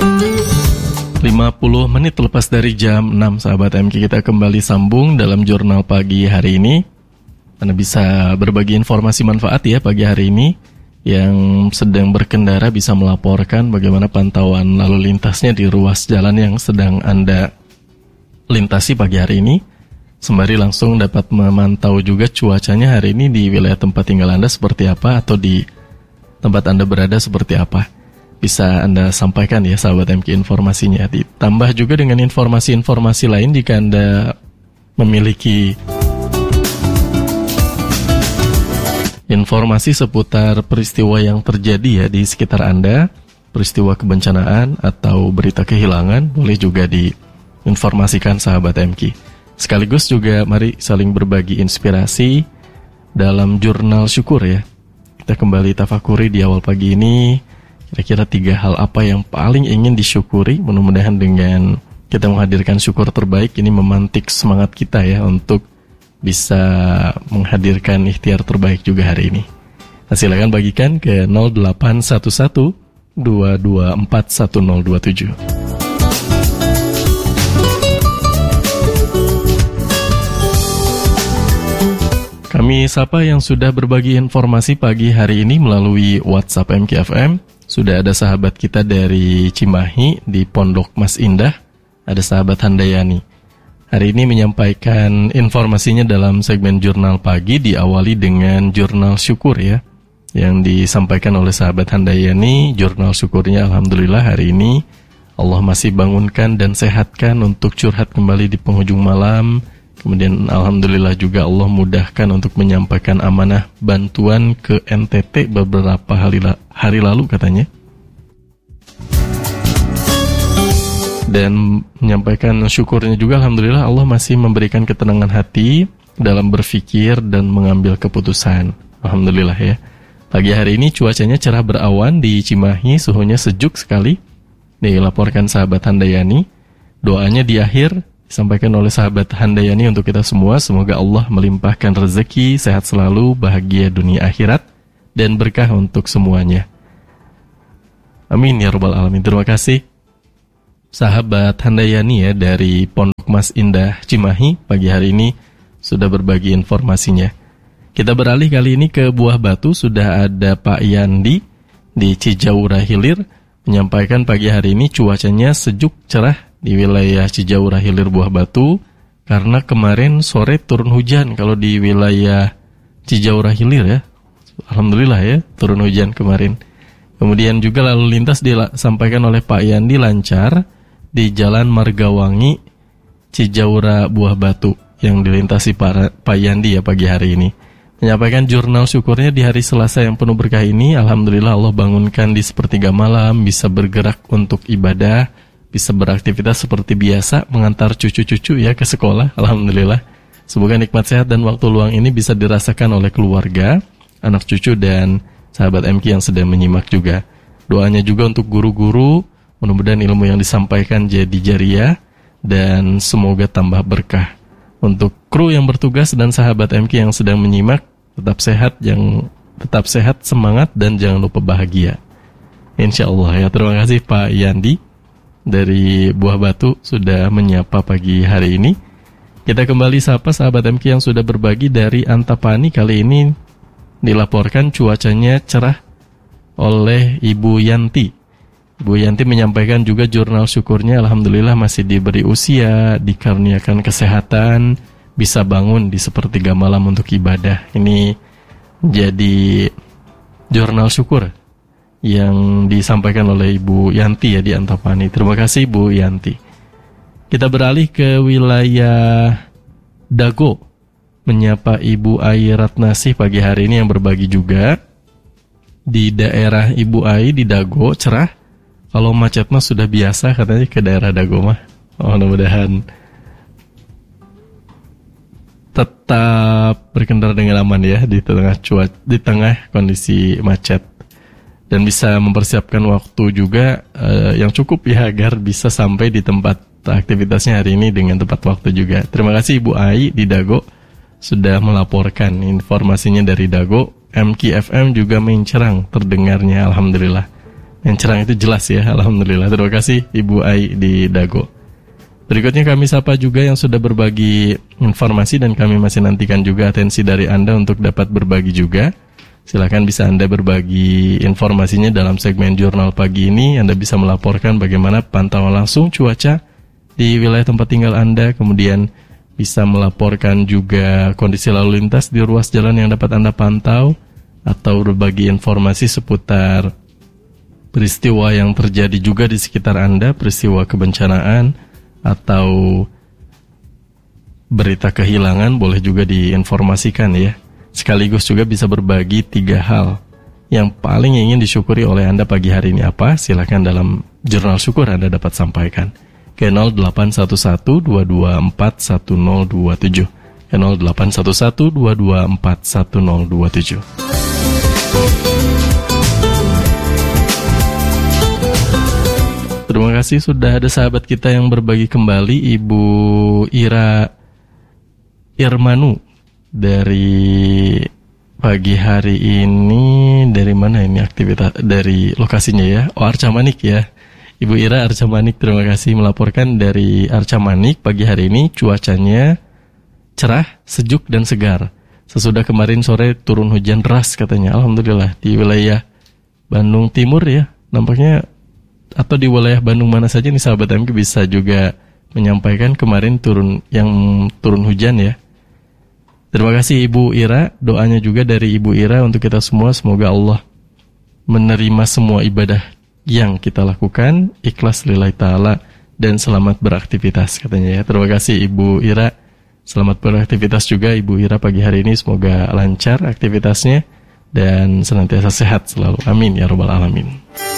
50 menit lepas dari jam 6, sahabat MK, kita kembali sambung dalam jurnal pagi hari ini. Anda bisa berbagi informasi manfaat ya pagi hari ini. Yang sedang berkendara bisa melaporkan bagaimana pantauan lalu lintasnya di ruas jalan yang sedang Anda lintasi pagi hari ini. Sembari langsung dapat memantau juga cuacanya hari ini di wilayah tempat tinggal Anda seperti apa, atau di tempat Anda berada seperti apa. Bisa Anda sampaikan ya sahabat MK informasinya. Ditambah juga dengan informasi-informasi lain jika Anda memiliki informasi seputar peristiwa yang terjadi ya di sekitar Anda, peristiwa kebencanaan atau berita kehilangan, boleh juga diinformasikan sahabat MK. Sekaligus juga mari saling berbagi inspirasi dalam jurnal syukur ya. Kita kembali tafakuri di awal pagi ini. Kira-kira 3 hal apa yang paling ingin disyukuri. Mudah-mudahan dengan kita menghadirkan syukur terbaik ini memantik semangat kita ya untuk bisa menghadirkan ikhtiar terbaik juga hari ini. Nah, silakan bagikan ke 0811 224 1027. Kami sapa yang sudah berbagi informasi pagi hari ini melalui WhatsApp MKFM. Sudah ada sahabat kita dari Cimahi di Pondok Mas Indah, ada sahabat Handayani. Hari ini menyampaikan informasinya dalam segmen Jurnal Pagi, diawali dengan Jurnal Syukur ya, yang disampaikan oleh sahabat Handayani. Jurnal syukurnya alhamdulillah hari ini Allah masih bangunkan dan sehatkan untuk curhat kembali di penghujung malam. Kemudian alhamdulillah juga Allah mudahkan untuk menyampaikan amanah bantuan ke NTT beberapa hari lalu katanya. Dan menyampaikan syukurnya juga alhamdulillah Allah masih memberikan ketenangan hati dalam berpikir dan mengambil keputusan. Alhamdulillah ya. Pagi hari ini cuacanya cerah berawan di Cimahi, suhunya sejuk sekali. Dilaporkan sahabat Handayani. Doanya di akhir disampaikan oleh sahabat Handayani untuk kita semua. Semoga Allah melimpahkan rezeki, sehat selalu, bahagia dunia akhirat, dan berkah untuk semuanya. Amin ya rabbal alamin. Terima kasih sahabat Handayani ya dari Pondok Mas Indah Cimahi, pagi hari ini sudah berbagi informasinya. Kita beralih kali ini ke Buah Batu. Sudah ada Pak Yandi di Cijaura Hilir menyampaikan pagi hari ini cuacanya sejuk cerah di wilayah Cijaura Hilir Buah Batu, karena kemarin sore turun hujan kalau di wilayah Cijaura Hilir ya. Alhamdulillah ya, turun hujan kemarin. Kemudian juga lalu lintas disampaikan oleh Pak Yandi lancar di Jalan Margawangi Cijaura Buah Batu yang dilintasi Pak Yandi ya pagi hari ini. Menyampaikan jurnal syukurnya di hari Selasa yang penuh berkah ini. Alhamdulillah Allah bangunkan di sepertiga malam, bisa bergerak untuk ibadah, bisa beraktivitas seperti biasa, mengantar cucu-cucu ya ke sekolah. Alhamdulillah. Semoga nikmat sehat dan waktu luang ini bisa dirasakan oleh keluarga, anak cucu, dan sahabat MK yang sedang menyimak juga. Doanya juga untuk guru-guru, mudah-mudahan ilmu yang disampaikan jadi jariah dan semoga tambah berkah. Untuk kru yang bertugas dan sahabat MK yang sedang menyimak, tetap sehat, semangat, dan jangan lupa bahagia. Insya Allah ya. Terima kasih Pak Yandi dari Buah Batu sudah menyapa pagi hari ini. Kita kembali sapa sahabat MK yang sudah berbagi dari Antapani. Kali ini dilaporkan cuacanya cerah oleh Ibu Yanti. Ibu Yanti menyampaikan juga jurnal syukurnya alhamdulillah masih diberi usia, dikaruniakan kesehatan, bisa bangun di sepertiga malam untuk ibadah. Ini jadi jurnal syukur yang disampaikan oleh Ibu Yanti ya di Antapani. Terima kasih Bu Yanti. Kita beralih ke wilayah Dago, menyapa Ibu Ai Ratnasih pagi hari ini yang berbagi juga. Di daerah Ibu Ai di Dago cerah. Kalau macet mah sudah biasa katanya ke daerah Dago mah. Mudah-mudahan tetap berkendara dengan aman ya di tengah kondisi macet. Dan bisa mempersiapkan waktu juga yang cukup ya agar bisa sampai di tempat aktivitasnya hari ini dengan tepat waktu juga. Terima kasih Ibu Ai di Dago sudah melaporkan informasinya dari Dago. MKFM juga mencerang terdengarnya alhamdulillah. Yang cerang itu jelas ya, alhamdulillah. Terima kasih Ibu Ai di Dago. Berikutnya kami sapa juga yang sudah berbagi informasi, dan kami masih nantikan juga atensi dari Anda untuk dapat berbagi juga. Silakan bisa Anda berbagi informasinya dalam segmen Jurnal Pagi ini. Anda bisa melaporkan bagaimana pantauan langsung cuaca di wilayah tempat tinggal Anda, kemudian bisa melaporkan juga kondisi lalu lintas di ruas jalan yang dapat Anda pantau, atau berbagi informasi seputar peristiwa yang terjadi juga di sekitar Anda, peristiwa kebencanaan atau berita kehilangan, boleh juga diinformasikan ya. Sekaligus juga bisa berbagi 3 hal yang paling ingin disyukuri oleh Anda pagi hari ini apa? Silakan dalam jurnal syukur Anda dapat sampaikan ke 0811-224-1027, ke 0811-224-1027. Terima kasih sudah ada sahabat kita yang berbagi kembali, Ibu Ira Irmanu dari pagi hari ini. Dari mana ini aktivitas, dari lokasinya ya? Oh, Arca Manik ya. Ibu Ira Arca Manik, terima kasih melaporkan dari Arca Manik. Pagi hari ini cuacanya cerah, sejuk dan segar. Sesudah kemarin sore turun hujan deras katanya. Alhamdulillah di wilayah Bandung Timur ya. Nampaknya, atau di wilayah Bandung mana saja nih sahabat MK bisa juga menyampaikan kemarin turun hujan ya. Terima kasih Ibu Ira, doanya juga dari Ibu Ira untuk kita semua, semoga Allah menerima semua ibadah yang kita lakukan, ikhlas lillahi ta'ala, dan selamat beraktivitas katanya ya. Terima kasih Ibu Ira, selamat beraktivitas juga Ibu Ira pagi hari ini, semoga lancar aktivitasnya dan senantiasa sehat selalu, amin ya rabbal alamin.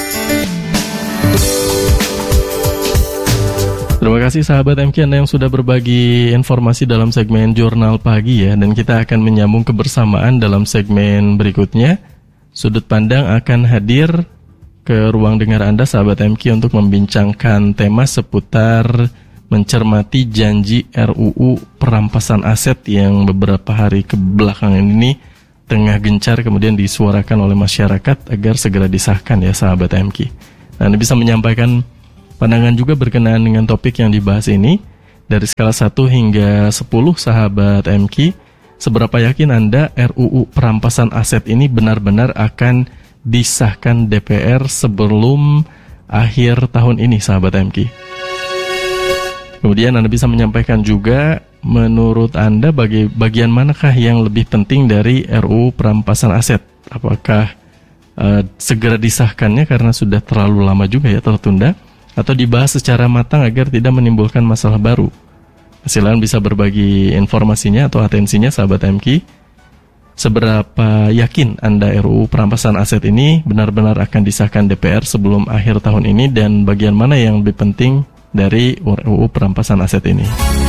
Terima kasih sahabat MK Anda yang sudah berbagi informasi dalam segmen Jurnal Pagi ya. Dan kita akan menyambung kebersamaan dalam segmen berikutnya. Sudut Pandang akan hadir ke ruang dengar Anda sahabat MK untuk membincangkan tema seputar mencermati janji RUU perampasan aset yang beberapa hari kebelakangan ini tengah gencar kemudian disuarakan oleh masyarakat agar segera disahkan ya sahabat MK. Nah, Anda bisa menyampaikan pandangan juga berkenaan dengan topik yang dibahas ini dari skala 1 hingga 10 sahabat MK. Seberapa yakin Anda RUU perampasan aset ini benar-benar akan disahkan DPR sebelum akhir tahun ini sahabat MK? Kemudian Anda bisa menyampaikan juga menurut Anda bagian manakah yang lebih penting dari RUU perampasan aset? Apakah segera disahkannya karena sudah terlalu lama juga ya tertunda, atau dibahas secara matang agar tidak menimbulkan masalah baru? Silakan bisa berbagi informasinya atau atensinya sahabat MK. Seberapa yakin Anda RUU perampasan aset ini benar-benar akan disahkan DPR sebelum akhir tahun ini, dan bagian mana yang lebih penting dari RUU perampasan aset ini?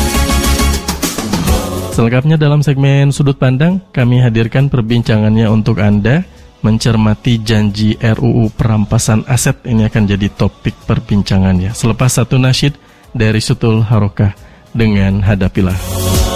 Selengkapnya dalam segmen Sudut Pandang kami hadirkan perbincangannya untuk Anda. Mencermati janji RUU perampasan aset ini akan jadi topik perbincangannya. Selepas satu nasyid dari Sutul Harokah dengan Hadapilah.